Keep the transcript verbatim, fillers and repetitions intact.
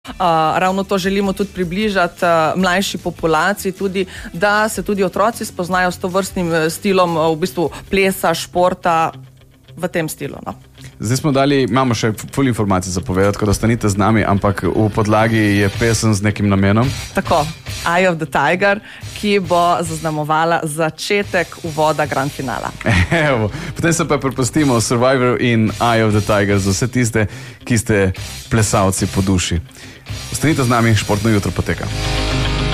Uh, ravno to želimo tudi približati uh, mlajši populaciji, tudi, da se tudi otroci spoznajo s to vrstnim stilom uh, v bistvu plesa, športa v tem stilu. No. Zdaj smo dali, imamo še ful informacij za povedati, tako da ostanite z nami, ampak v podlagi je pesem z nekim namenom. Tako, Eye of the Tiger, ki bo zaznamovala začetek uvoda grand finala. Evo, potem se pa prepustimo Survivor in Eye of the Tiger za vse tiste, ki ste plesalci po duši. Ostanite z nami, športno jutro poteka.